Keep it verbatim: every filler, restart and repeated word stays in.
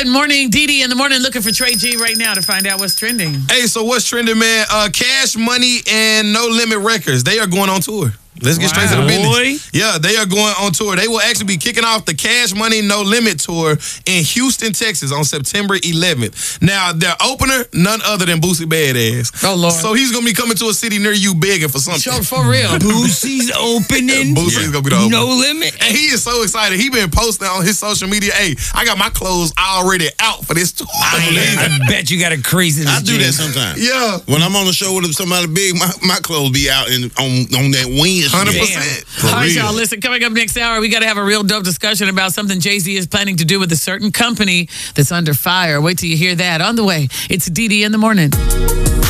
Good morning, Dee Dee in the morning. Looking for Trey G right now to find out what's trending. Hey, so what's trending, man? Uh, Cash Money and No Limit Records. They are going on tour. Let's get wow. straight to the business. Boy. Yeah, they are going on tour. They will actually be kicking off the Cash Money No Limit tour in Houston, Texas on September eleventh. Now, their opener, none other than Boosie Badass. Oh, Lord. So he's going to be coming to a city near you begging for something. Show for real. Boosie's opening. Boosie's going to be the opener. No Limit. And he is so excited. He been posting on his social media, hey, I got my clothes already out for this tour. I, I bet you got a crease in his I do that jeans. sometimes. Yeah. When I'm on the show with somebody big, my, my clothes be out in, on, on that Wednesday. one hundred percent. For All right, real. y'all, listen, coming up next hour, we got to have a real dope discussion about something Jay-Z is planning to do with a certain company that's under fire. Wait till you hear that. On the way, it's Dee Dee in the morning.